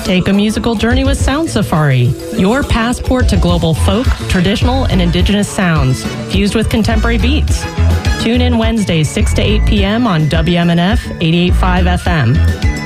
Take a musical journey with Sound Safari, your passport to global folk, traditional, and indigenous sounds, fused with contemporary beats. Tune in Wednesdays, 6 to 8 p.m. on WMNF 88.5 FM.